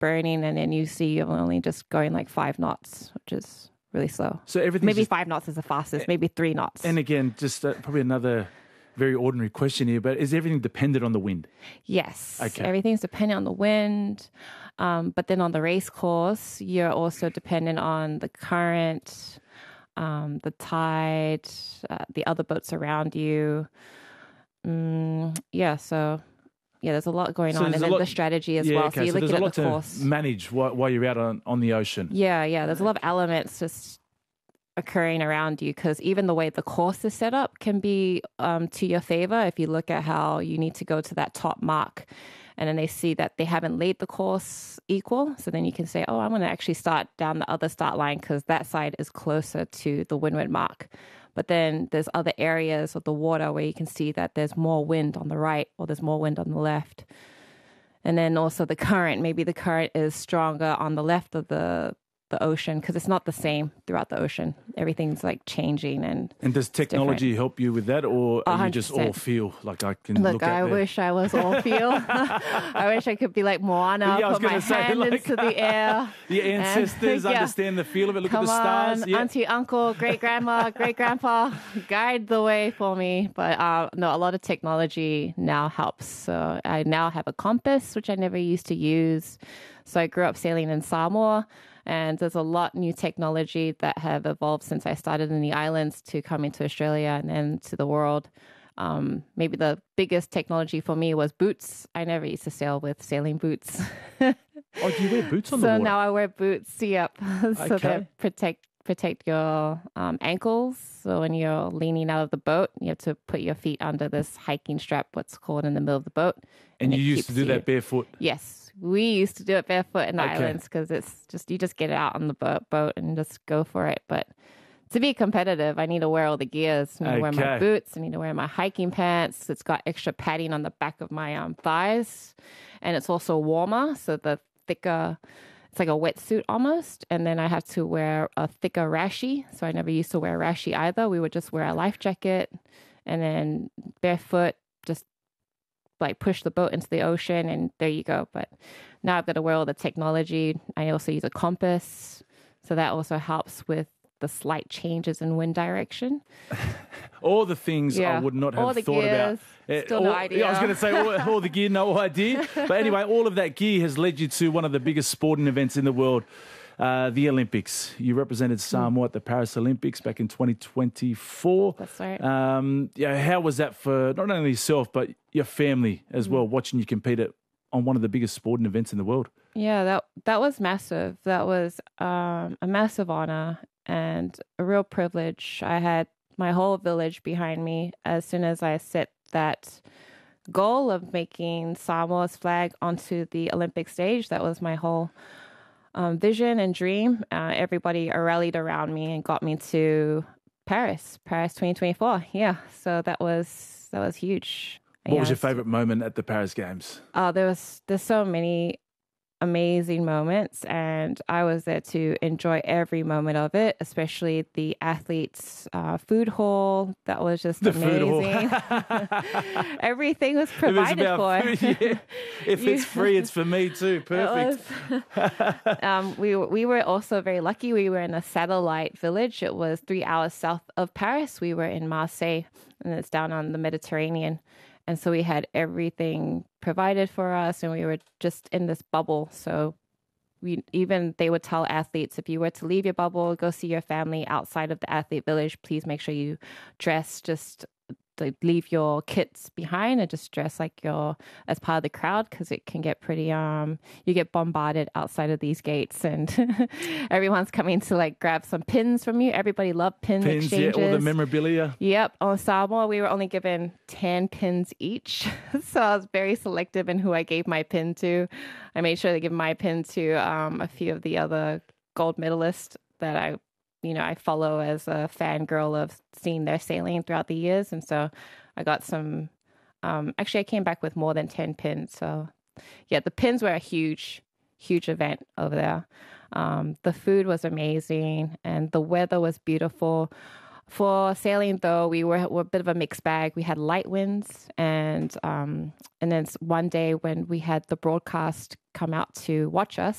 burning, and then you see you're only just going like 5 knots, which is really slow. So everything maybe 5 knots is the fastest, maybe 3 knots. And again, just probably another very ordinary question here, but is everything dependent on the wind? Yes. Okay. Everything's dependent on the wind. But then on the race course, you're also dependent on the current, the tide, the other boats around you. There's a lot going on. And then the strategy as well. Okay. So you're looking there's a at the lot course. to manage while you're out on the ocean. Yeah. There's a lot of elements just occurring around you, because even the way the course is set up can be to your favor. If you look at how you need to go to that top mark, and then they see that they haven't laid the course equal, so then you can say, I'm going to actually start down the other start line because that side is closer to the windward mark. But then there's other areas of the water where you can see that there's more wind on the right or there's more wind on the left. And then also the current, maybe the current is stronger on the left of the ocean, because it's not the same throughout the ocean. Everything's like changing. And does technology help you with that, or you just all feel like I can look at I wish I was all feel. I wish I could be like Moana, put my hand into the air. Your ancestors understand the feel of it, look at the stars. Yeah. Auntie, uncle, great-grandma, great-grandpa, guide the way for me. But no, a lot of technology now helps. So I now have a compass, which I never used to use. So I grew up sailing in Samoa. And there's a lot new technology that have evolved since I started in the islands to come into Australia and then to the world. Maybe the biggest technology for me was boots. I never used to sail with sailing boots. Do you wear boots on the water? So now I wear boots, yep. So they protect your ankles. So when you're leaning out of the boat, you have to put your feet under this hiking strap, what's called, in the middle of the boat. And you used to do that barefoot? Yes. We used to do it barefoot in the islands, because it's just, you just get out on the boat and just go for it. But to be competitive, I need to wear all the gears. I need to wear my boots. I need to wear my hiking pants. It's got extra padding on the back of my thighs. And it's also warmer, so the thicker, it's like a wetsuit almost. And then I have to wear a thicker rashi. So I never used to wear a rashi either. We would just wear a life jacket and then barefoot, just like push the boat into the ocean, and there you go. But now I've got to wear all the technology. I also use a compass, so that also helps with the slight changes in wind direction. All the things I would not have thought gears, about. Still no idea. I was going to say all the gear, no idea. But anyway, all of that gear has led you to one of the biggest sporting events in the world, the Olympics. You represented Samoa at the Paris Olympics back in 2024. That's right. How was that for not only yourself, but your family as well, watching you compete on one of the biggest sporting events in the world? Yeah, that was massive. That was a massive honor and a real privilege. I had my whole village behind me as soon as I set that goal of making Samoa's flag onto the Olympic stage. That was my whole vision and dream. Everybody rallied around me and got me to Paris 2024. Yeah, so that was huge. What was your favorite moment at the Paris Games? There's so many amazing moments, and I was there to enjoy every moment of it, especially the athletes' food hall. That was just amazing. Everything was provided for. Food, yeah. If it's free, it's for me too. Perfect. We were also very lucky. We were in a satellite village. It was 3 hours south of Paris. We were in Marseille, and it's down on the Mediterranean. And so we had everything provided for us, and we were just in this bubble. So they would tell athletes, if you were to leave your bubble, go see your family outside of the athlete village, please make sure you dress leave your kits behind and just dress like you're as part of the crowd, because it can get pretty you get bombarded outside of these gates, and everyone's coming to like grab some pins from you. Everybody loved pins exchanges. Yeah, all the memorabilia. Yep. On Samoa, we were only given 10 pins each, so I was very selective in who I gave my pin to. I made sure to give my pin to a few of the other gold medalists that I follow as a fangirl of seeing their sailing throughout the years. And so I got some, actually I came back with more than 10 pins. So yeah, the pins were a huge, huge event over there. The food was amazing and the weather was beautiful. For sailing, though, we were a bit of a mixed bag. We had light winds, and then one day when we had the broadcast come out to watch us,